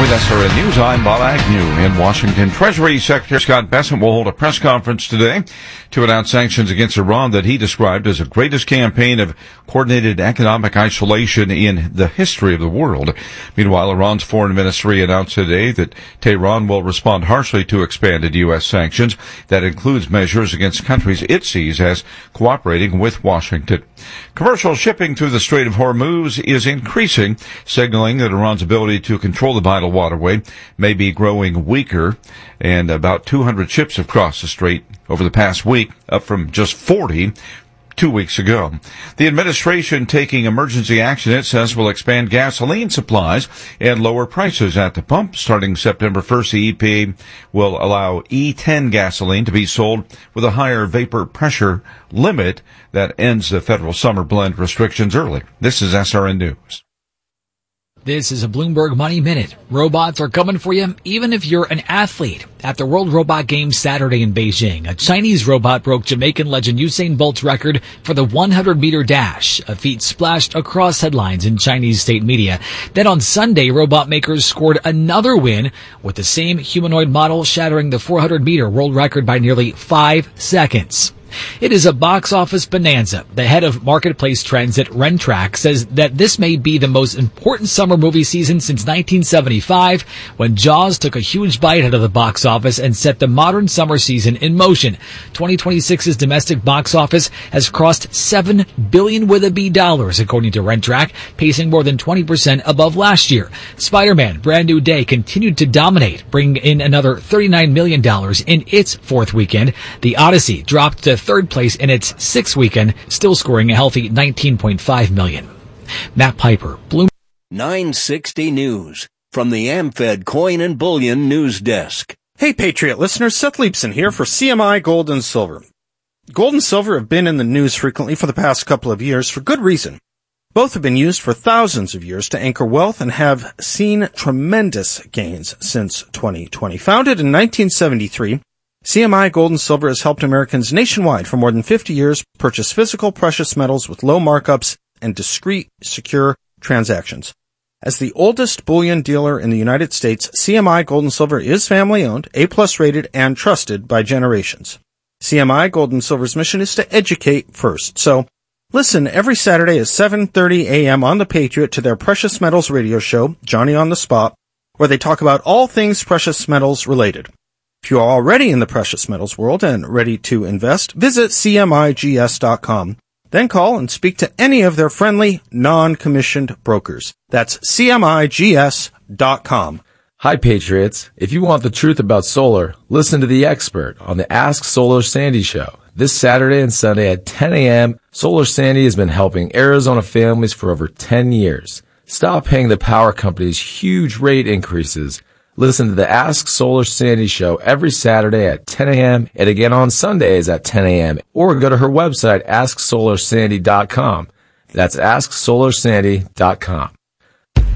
With SRN News, I'm Bob Agnew in Washington. Treasury Secretary Scott Bessent will hold a press conference today to announce sanctions against Iran that he described as the greatest campaign of coordinated economic isolation in the history of the world. Meanwhile, Iran's foreign ministry announced today that Tehran will respond harshly to expanded U.S. sanctions. That includes measures against countries it sees as cooperating with Washington. Commercial shipping through the Strait of Hormuz is increasing, signaling that Iran's ability to control the vital waterway may be growing weaker, and about 200 ships have crossed the strait over the past week, up from just 40 2 weeks ago. The administration taking emergency action, it says, will expand gasoline supplies and lower prices at the pump. Starting September 1st, the EPA will allow E10 gasoline to be sold with a higher vapor pressure limit that ends the federal summer blend restrictions early. This is SRN News. This is a Bloomberg Money Minute. Robots are coming for you, even if you're an athlete. At the World Robot Games Saturday in Beijing, a Chinese robot broke Jamaican legend Usain Bolt's record for the 100-meter dash, a feat splashed across headlines in Chinese state media. Then on Sunday, robot makers scored another win with the same humanoid model shattering the 400-meter world record by nearly 5 seconds. It is a box office bonanza. The head of marketplace trends at Rentrack says that this may be the most important summer movie season since 1975, when Jaws took a huge bite out of the box office and set the modern summer season in motion. 2026's domestic box office has crossed $7 billion with a B dollars, according to Rentrack, pacing more than 20% above last year. Spider-Man: Brand New Day continued to dominate, bringing in another $39 million in its fourth weekend. The Odyssey dropped to third place in its sixth weekend, still scoring a healthy $19.5 million. Matt Piper, Bloomberg. 960 News from the AmFed Coin and Bullion News Desk. Hey, Patriot listeners, Seth Leibson here for CMI Gold and Silver. Gold and silver have been in the news frequently for the past couple of years for good reason. Both have been used for thousands of years to anchor wealth and have seen tremendous gains since 2020. Founded in 1973, CMI Gold and Silver has helped Americans nationwide for more than 50 years purchase physical precious metals with low markups and discreet, secure transactions. As the oldest bullion dealer in the United States, CMI Gold and Silver is family-owned, A-plus rated, and trusted by generations. CMI Gold and Silver's mission is to educate first. So, listen every Saturday at 7:30 a.m. on The Patriot to their Precious Metals radio show, Johnny on the Spot, where they talk about all things precious metals related. If you are already in the precious metals world and ready to invest, visit CMIGS.com. Then call and speak to any of their friendly, non-commissioned brokers. That's CMIGS.com. Hi, Patriots. If you want the truth about solar, listen to The Expert on the Ask Solar Sandy show. This Saturday and Sunday at 10 a.m., Solar Sandy has been helping Arizona families for over 10 years. Stop paying the power companies huge rate increases. Listen to the Ask Solar Sandy show every Saturday at 10 a.m. and again on Sundays at 10 a.m. Or go to her website, AskSolarSandy.com. That's AskSolarSandy.com.